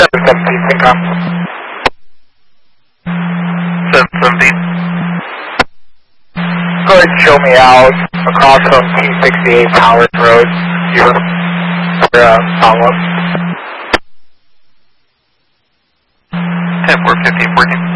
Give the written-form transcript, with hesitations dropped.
17, Syncom. 717. Go ahead and show me out across from 268 Howard Road. Your follow-up. 10-4, 15, 14.